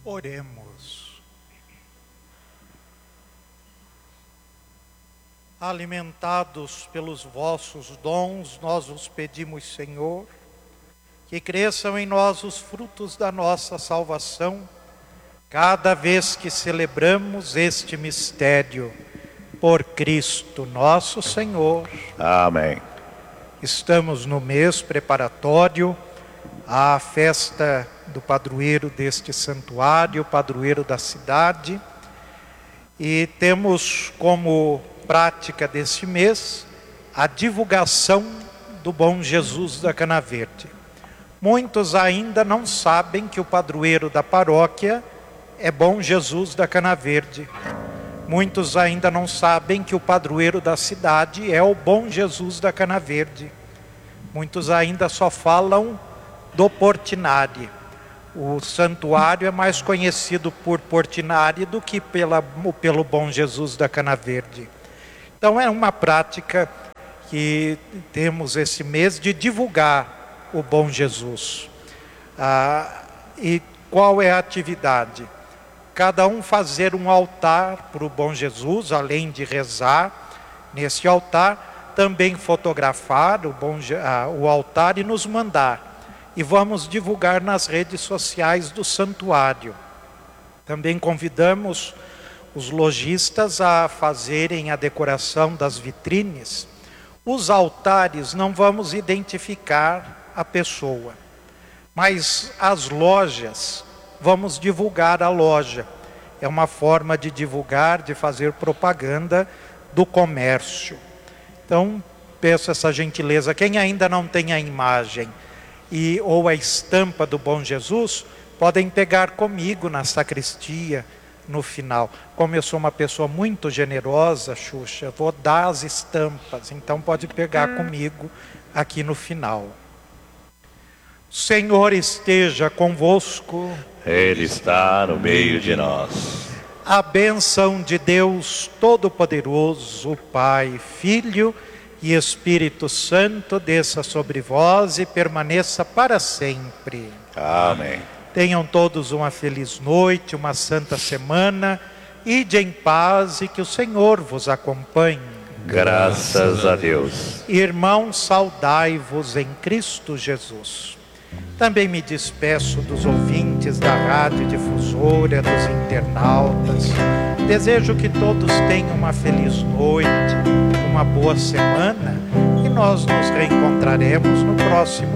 Oremos. Alimentados pelos vossos dons, nós os pedimos, Senhor, que cresçam em nós os frutos da nossa salvação, cada vez que celebramos este mistério, por Cristo nosso Senhor. Amém. Estamos no mês preparatório à festa do padroeiro deste santuário, padroeiro da cidade, e temos como prática deste mês a divulgação do Bom Jesus da Cana Verde. Muitos ainda não sabem que o padroeiro da paróquia é Bom Jesus da Cana Verde. Muitos ainda não sabem que o padroeiro da cidade é o Bom Jesus da Cana Verde. Muitos ainda só falam do Portinari. O santuário é mais conhecido por Portinari do que pelo Bom Jesus da Cana Verde. Então é uma prática que temos esse mês de divulgar o Bom Jesus. E qual é a atividade? Cada um fazer um altar para o Bom Jesus, além de rezar nesse altar, também fotografar o altar e nos mandar. E vamos divulgar nas redes sociais do santuário. Também convidamos os lojistas a fazerem a decoração das vitrines. Os altares não vamos identificar a pessoa, mas as lojas, vamos divulgar a loja. É uma forma de divulgar, de fazer propaganda do comércio. Então, peço essa gentileza. Quem ainda não tem a imagem ou a estampa do Bom Jesus, podem pegar comigo na sacristia no final. Como eu sou uma pessoa muito generosa, Xuxa, vou dar as estampas, então pode pegar comigo aqui no final. O Senhor esteja convosco. Ele está no meio de nós. A bênção de Deus Todo-Poderoso, o Pai, Filho e Espírito Santo, desça sobre vós e permaneça para sempre. Amém. Tenham todos uma feliz noite, uma santa semana. Ide em paz e que o Senhor vos acompanhe. Graças a Deus. Irmãos, saudai-vos em Cristo Jesus. Também me despeço dos ouvintes da Rádio Difusora, dos internautas. Desejo que todos tenham uma feliz noite, uma boa semana, e nós nos reencontraremos no próximo